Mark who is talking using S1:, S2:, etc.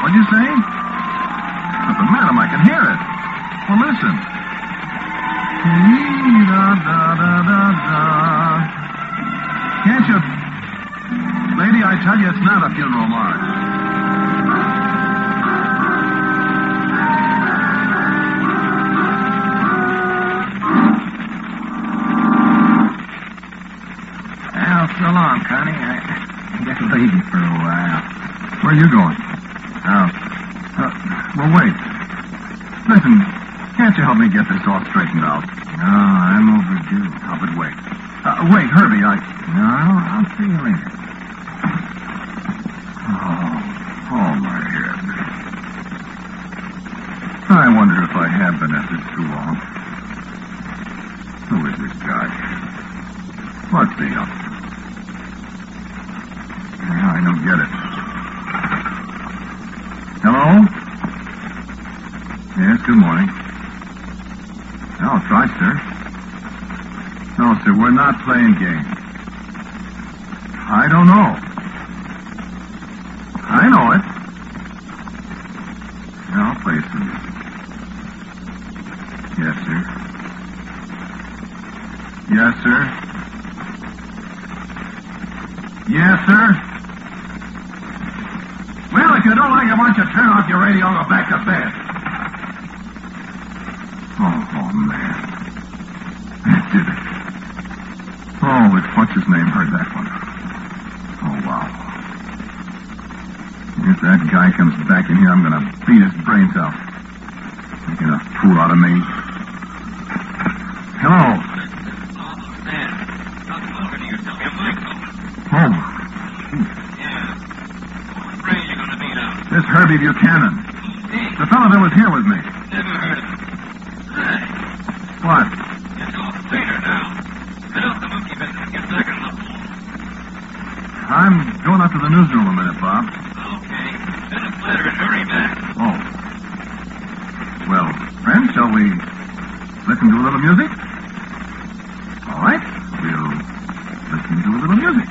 S1: What'd you say? But the madam, I can hear it. Well, listen. Da-da-da-da-da. Can't you... Lady, I tell you, it's not a funeral march.
S2: Well, so long, Connie. I guess I'll leave you for a while.
S1: Where are you going?
S2: Oh.
S1: Well, wait. Listen, can't you help me get this all straightened out?
S2: No, I'm overdue.
S1: Oh, but wait. Wait, Herbie,
S2: No, I'll see you later.
S1: Oh, my head. I wonder if I have been at this too long. Who is this guy? What's he up to? I don't get it. Hello? Yes, good morning. Oh, try, sir. No, sir, we're not playing games. I don't know. I know it. I'll play some music. Yes, sir. Yes, sir. Yes, sir. Well, if you don't like it, why don't you turn off your radio and go back to bed? Oh, man. That did it. Oh, if what's his name heard that one. Oh, wow. If that guy comes back in here, I'm going to beat his brains out. Making a fool out of me. Hello. Oh. This Herbie Buchanan. The fellow that was here with me.
S3: Never heard of him.
S1: What?
S3: It's all later now. Get off the monkey business. Get back on the floor.
S1: I'm going up to the newsroom a minute, Bob.
S3: Okay. Send a letter and hurry back.
S1: Oh. Well, friends, shall we listen to a little music? All right. We'll listen to a little music.